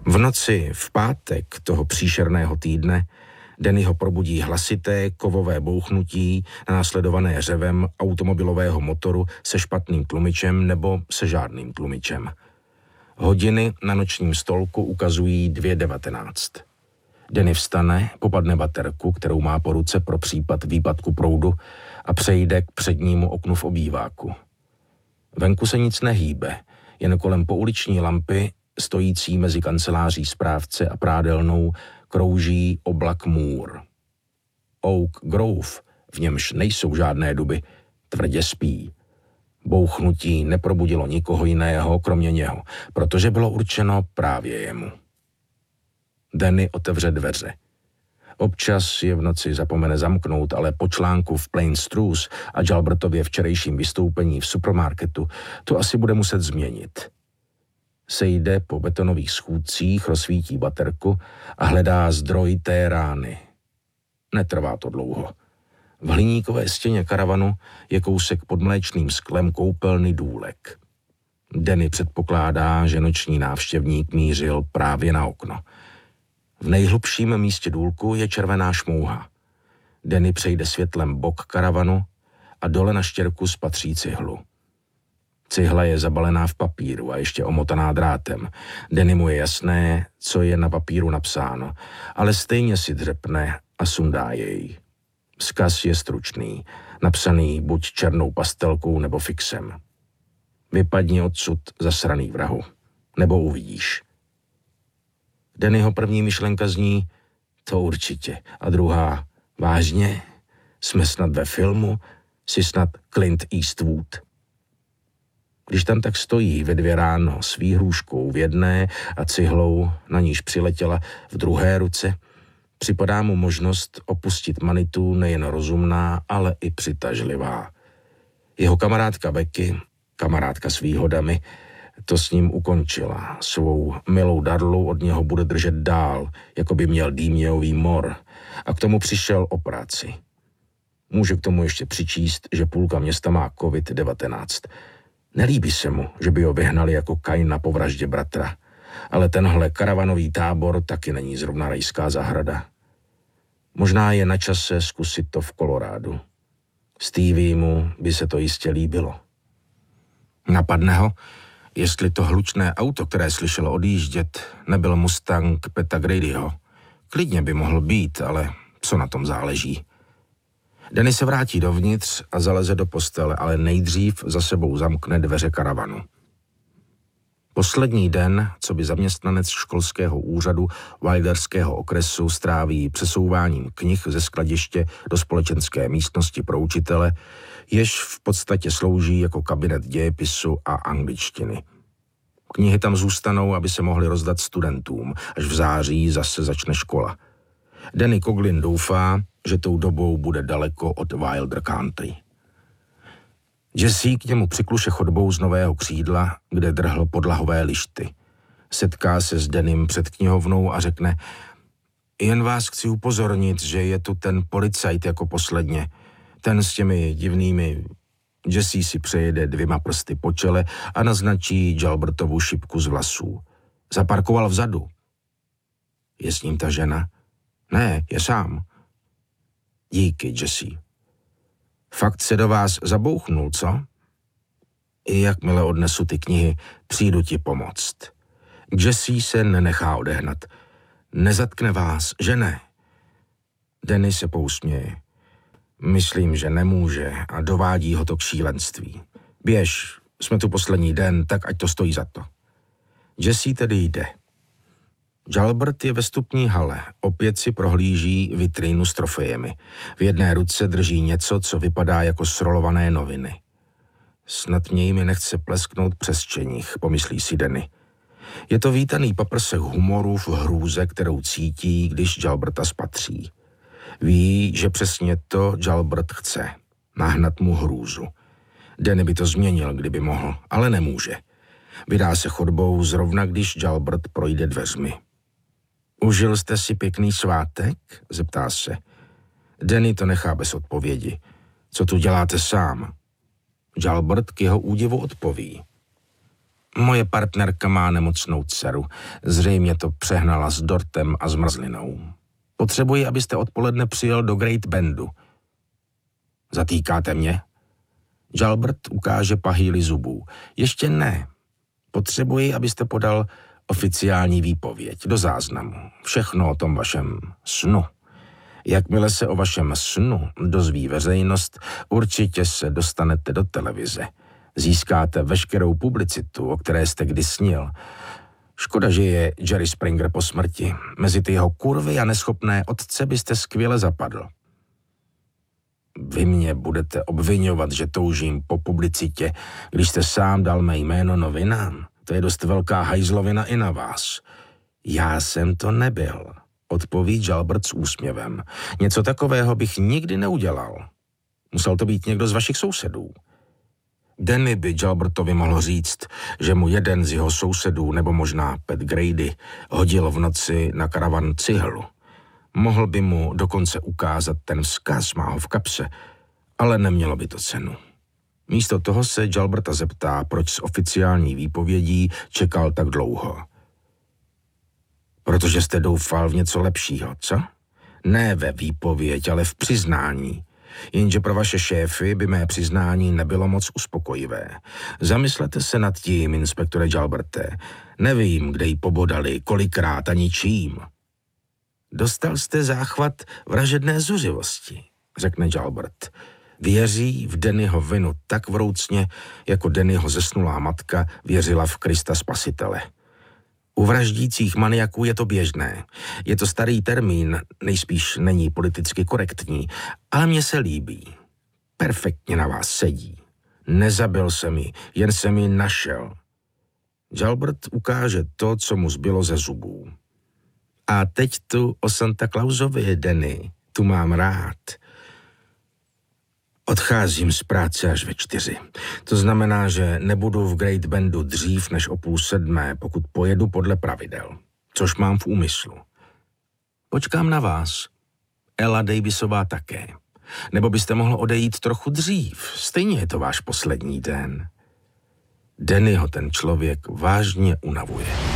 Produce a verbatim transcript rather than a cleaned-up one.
V noci v pátek toho příšerného týdne Dannyho probudí hlasité kovové bouchnutí následované řevem automobilového motoru se špatným tlumičem nebo se žádným tlumičem. Hodiny na nočním stolku ukazují dvě devatenáct. Danny vstane, popadne baterku, kterou má po ruce pro případ výpadku proudu a přejde k přednímu oknu v obýváku. Venku se nic nehýbe, jen kolem pouliční lampy, stojící mezi kanceláří správce a prádelnou, krouží oblak můr. Oak Grove, v němž nejsou žádné duby, tvrdě spí. Bouchnutí neprobudilo nikoho jiného, kromě něho, protože bylo určeno právě jemu. Danny otevře dveře. Občas je v noci zapomene zamknout, ale po článku v Plain Truth a Jalbertově včerejším vystoupení v supermarketu to asi bude muset změnit. Sejde po betonových schůdcích, rozsvítí baterku a hledá zdroj té rány. Netrvá to dlouho. V hliníkové stěně karavanu je kousek pod mléčným sklem koupelny Důlek. Danny předpokládá, že noční návštěvník mířil právě na okno. V nejhlubším místě důlku je červená šmouha. Danny přejde světlem bok karavanu a dole na štěrku spatří cihlu. Cihla je zabalená v papíru a ještě omotaná drátem. Danny mu je jasné, co je na papíru napsáno, ale stejně si dřepne a sundá jej. Vzkaz je stručný, napsaný buď černou pastelkou nebo fixem. Vypadni odsud, zasraný vrahu, nebo uvidíš. Dannyho první myšlenka zní, to určitě, a druhá, vážně, jsme snad ve filmu, jsi snad Clint Eastwood. Když tam tak stojí ve dvě ráno s výhrůžkou v jedné a cihlou, na níž přiletěla v druhé ruce, připadá mu možnost opustit Manitu nejen rozumná, ale i přitažlivá. Jeho kamarádka Becky, kamarádka s výhodami, to s ním ukončila. Svou milou Darlu od něho bude držet dál, jako by měl dýmějový mor, a k tomu přišel o práci. Může k tomu ještě přičíst, že půlka města má covid devatenáct. Nelíbí se mu, že by ho vyhnali jako Kaina po vraždě bratra, ale tenhle karavanový tábor taky není zrovna rajská zahrada. Možná je na čase zkusit to v Kolorádu. Stevie-mu by se to jistě líbilo. Napadne ho, jestli to hlučné auto, které slyšelo odjíždět, nebyl Mustang Peta Gradyho. Klidně by mohl být, ale co na tom záleží. Danny se vrátí dovnitř a zaleze do postele, ale nejdřív za sebou zamkne dveře karavanu. Poslední den, co by zaměstnanec školského úřadu Wilderského okresu stráví přesouváním knih ze skladiště do společenské místnosti pro učitele, jež v podstatě slouží jako kabinet dějepisu a angličtiny. Knihy tam zůstanou, aby se mohly rozdat studentům, až v září zase začne škola. Danny Coughlin doufá, že tou dobou bude daleko od Wilder Country. Jesse k němu přikluše chodbou z Nového Křídla, kde drhl podlahové lišty. Setká se s Dannym před knihovnou a řekne, jen vás chci upozornit, že je tu ten policajt jako posledně. Ten s těmi divnými... Jesse si přejede dvěma prsty po čele a naznačí Jalbertovu šipku z vlasů. Zaparkoval vzadu. Je s ním ta žena? Ne, je sám. Díky, Jesse. Fakt se do vás zabouchnul, co? I jakmile odnesu ty knihy, přijdu ti pomoct. Jesse se nenechá odehnat. Nezatkne vás, že ne? Danny se pousměje. Myslím, že nemůže a dovádí ho to k šílenství. Běž, jsme tu poslední den, tak ať to stojí za to. Jesse tedy jde. Jalbert je ve vstupní hale, opět si prohlíží vitrínu s trofejemi. V jedné ruce drží něco, co vypadá jako srolované noviny. Snad mě jimi nechce plesknout přes čenich, pomyslí si Danny. Je to vítaný paprsek humoru v hrůze, kterou cítí, když Jalberta spatří. Ví, že přesně to Jalbert chce. Nahnat mu hrůzu. Danny by to změnil, kdyby mohl, ale nemůže. Vydá se chodbou zrovna, když Jalbert projde dveřmi. Užil jste si pěkný svátek? Zeptá se. Danny to nechá bez odpovědi. Co tu děláte sám? Jalbert k jeho údivu odpoví. Moje partnerka má nemocnou dceru. Zřejmě to přehnala s dortem a zmrzlinou. Potřebuji, abyste odpoledne přijel do Great Bendu. Zatýkáte mě? Jalbert ukáže pahýly zubů. Ještě ne. Potřebuji, abyste podal oficiální výpověď do záznamu. Všechno o tom vašem snu. Jakmile se o vašem snu dozví veřejnost, určitě se dostanete do televize. Získáte veškerou publicitu, o které jste kdy snil. Škoda, že je Jerry Springer po smrti. Mezi ty jeho kurvy a neschopné otce byste skvěle zapadl. Vy mě budete obvinovat, že toužím po publicitě, když jste sám dal mé jméno novinám. To je dost velká hajzlovina i na vás. Já jsem to nebyl, odpoví Jalbert s úsměvem. Něco takového bych nikdy neudělal. Musel to být někdo z vašich sousedů. Danny by Jalbertovi mohl říct, že mu jeden z jeho sousedů, nebo možná Pat Grady, hodil v noci na karavan cihlu. Mohl by mu dokonce ukázat ten vzkaz, má ho v kapse, ale nemělo by to cenu. Místo toho se Jalberta zeptá, proč s oficiální výpovědí čekal tak dlouho. Protože jste doufal v něco lepšího, co? Ne ve výpověď, ale v přiznání. Jenže pro vaše šéfy by mé přiznání nebylo moc uspokojivé. Zamyslete se nad tím, inspektore Jalberte. Nevím, kde ji pobodali, kolikrát ani čím. Dostal jste záchvat vražedné zuřivosti, řekne Jalbert. Věří v Dannyho vinu tak vroucně, jako Dannyho zesnulá matka věřila v Krista Spasitele. U vraždících maniaků je to běžné. Je to starý termín, nejspíš není politicky korektní, ale mně se líbí. Perfektně na vás sedí. Nezabil jsem ji, jen jsem ji našel. Jalbert ukáže to, co mu zbylo ze zubů. A teď tu o Santa Clausovi, Danny, tu mám rád. Odcházím z práce až ve čtyři. To znamená, že nebudu v Great Bendu dřív než o půl sedmé, pokud pojedu podle pravidel, což mám v úmyslu. Počkám na vás. Ella Davisová také. Nebo byste mohl odejít trochu dřív, stejně je to váš poslední den. Dannyho ten člověk vážně unavuje.